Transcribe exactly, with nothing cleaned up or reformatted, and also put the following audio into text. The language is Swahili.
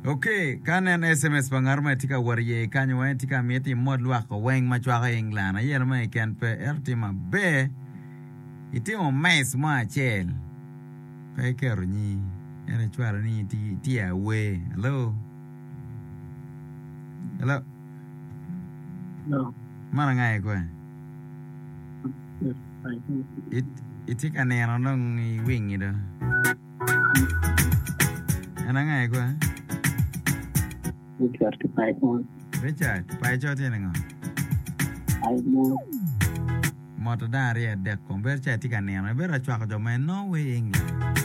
Okay, kanen S M S pangar ma tika warye kanyo wa tika mieti mod lwa ko weng ma chwa England. Ayer ma ken pe ertima be. Itimo mais ma chel. Pe kero ni. Ere chwa ni ti ti awe. Hello. Hello. No. Mana ngai ko. It itika ne no nong i wing ida. Ana ngai ko. Richard Python. Richard, pai cho te ngo. I know. Motodari e de komber cha tika ne no bera chwa ko jo me no we England.